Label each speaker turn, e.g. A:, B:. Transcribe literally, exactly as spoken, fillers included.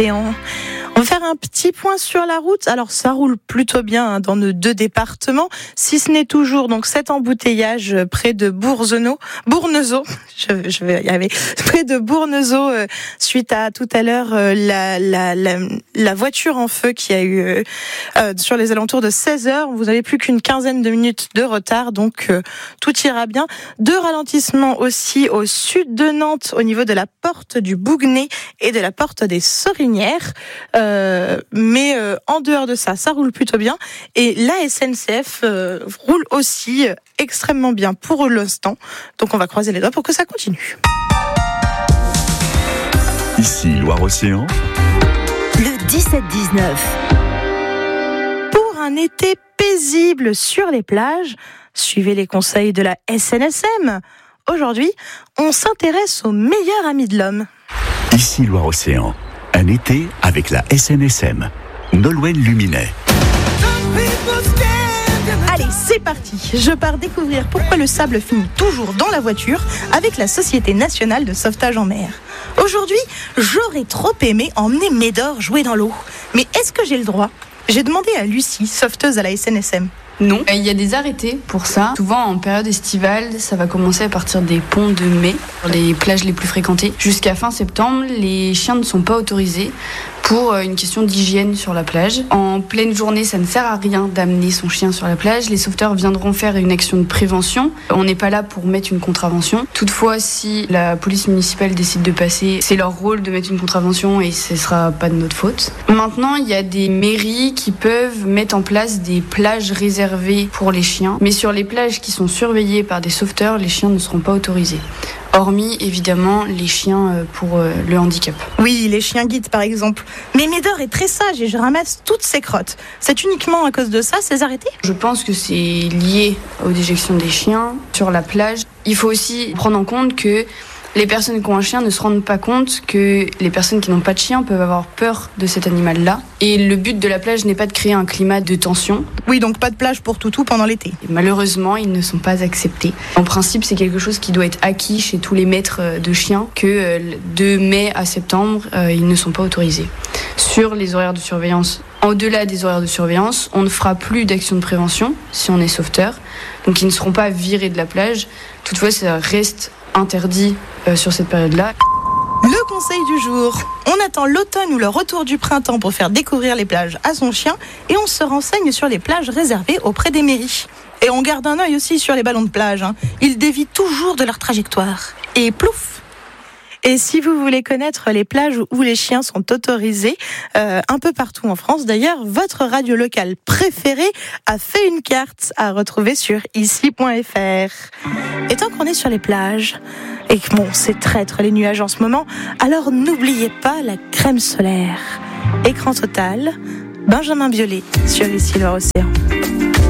A: Loire-Océan. On va faire un petit point sur la route. Alors ça roule plutôt bien hein, dans nos deux départements, si ce n'est toujours donc cet embouteillage près de Bournezeau, Bournezeau, je, je vais y arriver, près de Bournezeau euh, suite à tout à l'heure euh, la, la, la, la voiture en feu qui a eu euh, euh, sur les alentours de seize heures. Vous n'avez plus qu'une quinzaine de minutes de retard, donc euh, tout ira bien. Deux ralentissements aussi au sud de Nantes au niveau de la porte du Bouguenais et de la porte des Sorinières. Euh, Euh, mais euh, en dehors de ça, ça roule plutôt bien. Et la S N C F euh, roule aussi euh, extrêmement bien pour l'instant. Donc on va croiser les doigts pour que ça continue.
B: Ici Loire-Océan.
C: Le dix-sept dix-neuf.
A: Pour un été paisible sur les plages, suivez les conseils de la S N S M. Aujourd'hui, on s'intéresse au meilleur ami de l'homme.
B: Ici Loire-Océan. Un été avec la S N S M. Nolwenn Luminet.
A: Allez, c'est parti. Je pars découvrir pourquoi le sable finit toujours dans la voiture avec la Société nationale de sauvetage en mer. Aujourd'hui, j'aurais trop aimé emmener Médor jouer dans l'eau. Mais est-ce que j'ai le droit ? J'ai demandé à Lucie, sauveteuse à la S N S M.
D: Non. Il y a des arrêtés pour ça. Souvent en période estivale, ça va commencer à partir des ponts de mai, les plages les plus fréquentées. Jusqu'à fin septembre, les chiens ne sont pas autorisés pour une question d'hygiène sur la plage. En pleine journée, ça ne sert à rien d'amener son chien sur la plage. Les sauveteurs viendront faire une action de prévention. On n'est pas là pour mettre une contravention. Toutefois, si la police municipale décide de passer, c'est leur rôle de mettre une contravention et ce ne sera pas de notre faute. Maintenant, il y a des mairies qui peuvent mettre en place des plages réservées pour les chiens. Mais sur les plages qui sont surveillées par des sauveteurs, les chiens ne seront pas autorisés. Hormis, évidemment, les chiens pour le handicap.
A: Oui, les chiens guides, par exemple. Mais Médor est très sage et je ramasse toutes ses crottes. C'est uniquement à cause de ça, ces arrêtés ?
D: Je pense que c'est lié aux déjections des chiens sur la plage. Il faut aussi prendre en compte que les personnes qui ont un chien ne se rendent pas compte que les personnes qui n'ont pas de chien peuvent avoir peur de cet animal-là. Et le but de la plage n'est pas de créer un climat de tension.
A: Oui, donc pas de plage pour toutou pendant l'été.
D: Et malheureusement, ils ne sont pas acceptés. En principe, c'est quelque chose qui doit être acquis chez tous les maîtres de chiens, que de mai à septembre, ils ne sont pas autorisés. Sur les horaires de surveillance, au-delà des horaires de surveillance, on ne fera plus d'action de prévention si on est sauveteur. Donc ils ne seront pas virés de la plage. Toutefois, ça reste interdit euh, sur cette période-là.
A: Le conseil du jour. On attend l'automne ou le retour du printemps pour faire découvrir les plages à son chien et on se renseigne sur les plages réservées auprès des mairies. Et on garde un œil aussi sur les ballons de plage. Hein. Ils dévient toujours de leur trajectoire. Et plouf ! Et si vous voulez connaître les plages où les chiens sont autorisés, euh, un peu partout en France d'ailleurs, votre radio locale préférée a fait une carte à retrouver sur ici point f r. Et tant qu'on est sur les plages, et que bon, c'est traître les nuages en ce moment, alors n'oubliez pas la crème solaire. Écran total, Benjamin Biolay sur ici Loire-Océan.